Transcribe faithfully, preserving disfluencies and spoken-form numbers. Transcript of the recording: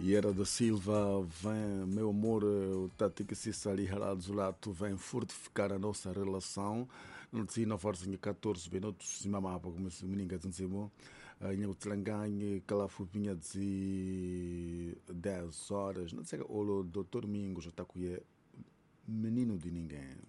Era da Silva vem, meu amor, o Tati que se ali Haladzulato vem fortificar a nossa relação. Não sei, na força de catorze minutos, se mamava, como se o menino dizia, em o Tlanganhe, Calafupinha de dez horas, não sei, o doutor Mingo já está com menino de ninguém.